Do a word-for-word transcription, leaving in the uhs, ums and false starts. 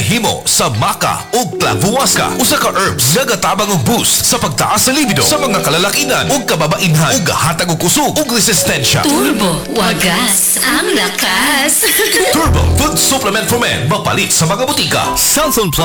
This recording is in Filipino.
gihimo sa maca ug clavuasca, usa ka herbs nga gatabang og boost sa pagtaas sa libido sa mga kalalakinan ug kababainhan ug gahatag og kusog ug resistensya. Turbo, wagas ang lakas. Turbo Food Supplement for Men, mapalit sa mga butika. Samsung Plus